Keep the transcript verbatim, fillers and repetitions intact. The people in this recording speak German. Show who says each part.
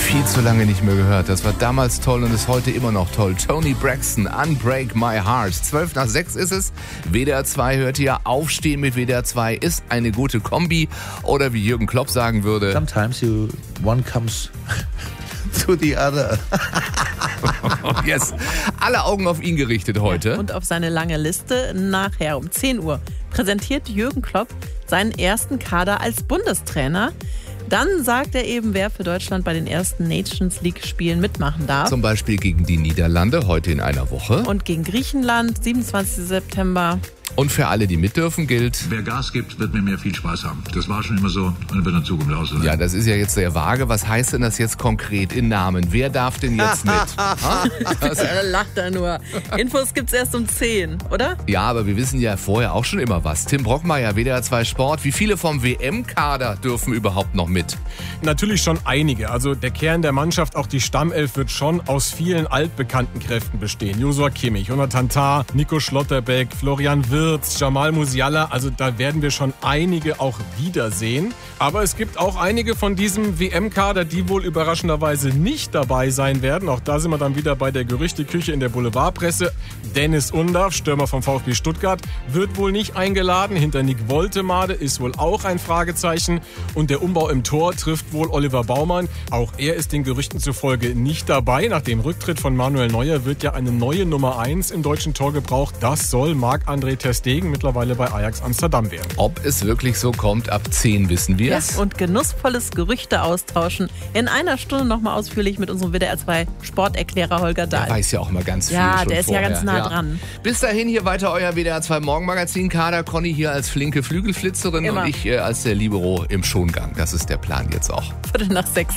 Speaker 1: Viel zu lange nicht mehr gehört. Das war damals toll und ist heute immer noch toll. Toni Braxton, Unbreak My Heart. zwölf nach sechs ist es. W D R zwei hört ihr. Aufstehen mit W D R zwei ist eine gute Kombi. Oder wie Jürgen Klopp sagen würde:
Speaker 2: Sometimes you, one comes to the other.
Speaker 1: Yes. Alle Augen auf ihn gerichtet heute.
Speaker 3: Ja, und auf seine lange Liste. Nachher um zehn Uhr präsentiert Jürgen Klopp seinen ersten Kader als Bundestrainer. Dann sagt er eben, wer für Deutschland bei den ersten Nations League-Spielen mitmachen darf.
Speaker 1: Zum Beispiel gegen die Niederlande, heute in einer Woche.
Speaker 3: Und gegen Griechenland, siebenundzwanzigsten September.
Speaker 1: Und für alle, die mit dürfen, gilt:
Speaker 4: Wer Gas gibt, wird mit mir viel Spaß haben. Das war schon immer so und wird in Zukunft auch so sein.
Speaker 1: Ja, das ist ja jetzt sehr vage. Was heißt denn das jetzt konkret in Namen? Wer darf denn jetzt mit?
Speaker 3: Da lacht er nur. Infos gibt's erst um zehn, oder?
Speaker 1: Ja, aber wir wissen ja vorher auch schon immer was. Tim Brockmeier, W D R zwei Sport. Wie viele vom W M-Kader dürfen überhaupt noch mit?
Speaker 5: Natürlich schon einige. Also der Kern der Mannschaft, auch die Stammelf, wird schon aus vielen altbekannten Kräften bestehen. Joshua Kimmich, Jonathan Tah, Nico Schlotterbeck, Florian Wirtz, Jamal Musiala. Also da werden wir schon einige auch wiedersehen. Aber es gibt auch einige von diesem W M-Kader, die wohl überraschenderweise nicht dabei sein werden. Auch da sind wir dann wieder bei der Gerüchteküche in der Boulevardpresse. Dennis Undaff, Stürmer vom VfB Stuttgart, wird wohl nicht eingeladen. Hinter Nick Woltemade ist wohl auch ein Fragezeichen. Und der Umbau im Tor trifft wohl Oliver Baumann. Auch er ist den Gerüchten zufolge nicht dabei. Nach dem Rücktritt von Manuel Neuer wird ja eine neue Nummer eins im deutschen Tor gebraucht. Das soll Marc-André ter Stegen, mittlerweile bei Ajax Amsterdam, werden.
Speaker 1: Ob es wirklich so kommt, ab zehn wissen wir es.
Speaker 3: Ja, und genussvolles Gerüchte austauschen. In einer Stunde nochmal ausführlich mit unserem W D R zwei Sporterklärer Holger Dahl.
Speaker 1: Der weiß ja auch mal ganz viel
Speaker 3: Ja,
Speaker 1: schon
Speaker 3: der ist
Speaker 1: vorher.
Speaker 3: ja ganz nah
Speaker 1: ja.
Speaker 3: dran.
Speaker 1: Bis dahin hier weiter euer W D R zwei Morgenmagazin. Kader, Conny hier als flinke Flügelflitzerin
Speaker 3: Immer.
Speaker 1: und ich äh, als der Libero im Schongang. Das ist der Plan jetzt auch.
Speaker 3: Viertel nach sechs.